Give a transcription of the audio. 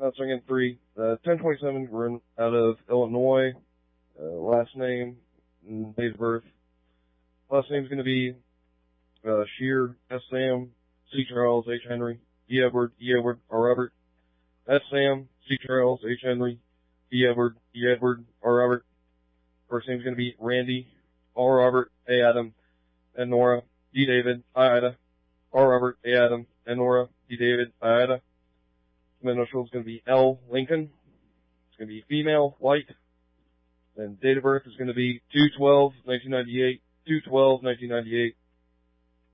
not swinging 3. 1027, we're out of Illinois. Last name, date of birth. Last name's going to be Shear, S. Sam, C. Charles, H. Henry, E. Edward, R. Robert. S. Sam, C. Charles, H. Henry, E. Edward, R. Robert. First name's going to be Randy, R. Robert, A. Adam, N. Nora, D. David, I. Ida, R. Robert, A. Adam, N. Nora, D. David, I. Ida. My initial is going to be L. Lincoln. It's going to be female, white. And date of birth is going to be 2/12/1998, 2/12/1998.